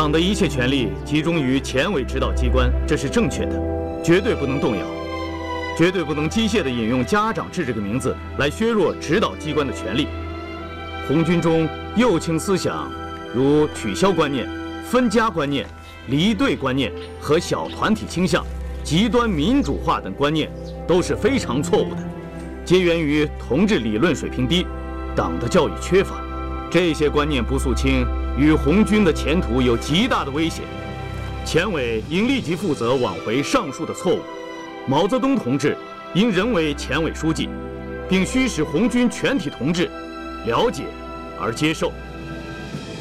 党的一切权力集中于前委指导机关，这是正确的，绝对不能动摇，绝对不能机械地引用家长制这个名字来削弱指导机关的权力。红军中右倾思想，如取消观念、分家观念、离队观念和小团体倾向、极端民主化等观念，都是非常错误的，皆源于同志理论水平低，党的教育缺乏。这些观念不肃清，与红军的前途有极大的危险。前委应立即负责挽回上述的错误。毛泽东同志应任为前委书记，并须使红军全体同志了解而接受。